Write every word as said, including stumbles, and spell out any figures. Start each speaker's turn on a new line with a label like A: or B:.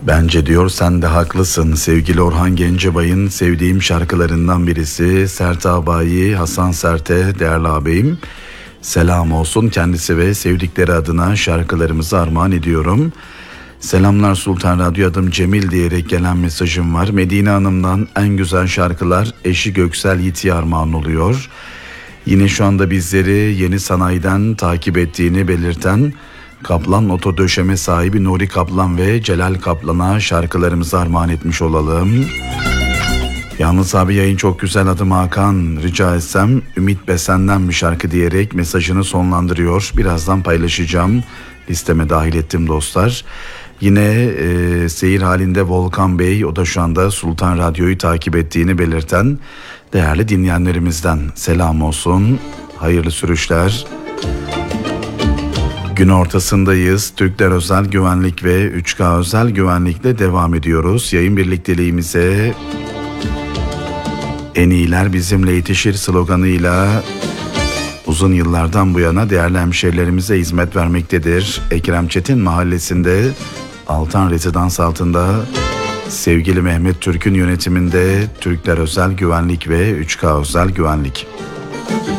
A: Bence diyor sen de haklısın. Sevgili Orhan Gencebay'ın sevdiğim şarkılarından birisi Sert Abayi, Hasan Sert'e değerli ağabeyim. Selam olsun kendisi ve sevdikleri adına şarkılarımızı armağan ediyorum. Selamlar Sultan Radyo, adım Cemil diyerek gelen mesajım var. Medine Hanım'dan en güzel şarkılar eşi Göksel Yiğit'e armağan oluyor. Yine şu anda bizleri Yeni Sanayi'den takip ettiğini belirten Kaplan Oto Döşeme sahibi Nuri Kaplan ve Celal Kaplan'a şarkılarımızı armağan etmiş olalım. Yalnız abi yayın çok güzel, adım Hakan, rica etsem Ümit Besen'den bir şarkı diyerek mesajını sonlandırıyor. Birazdan paylaşacağım, listeme dahil ettim dostlar. Yine e, seyir halinde Volkan Bey, o da şu anda Sultan Radyo'yu takip ettiğini belirten değerli dinleyenlerimizden selam olsun, hayırlı sürüşler. Gün ortasındayız. Türkler Özel Güvenlik ve üç K Özel Güvenlik'le devam ediyoruz. Yayın birlikteliğimize en iyiler bizimle yetişir sloganıyla uzun yıllardan bu yana değerli hemşehrilerimize hizmet vermektedir. Ekrem Çetin Mahallesi'nde Altan Rezidans altında sevgili Mehmet Türk'ün yönetiminde Türkler Özel Güvenlik ve üç K Özel Güvenlik.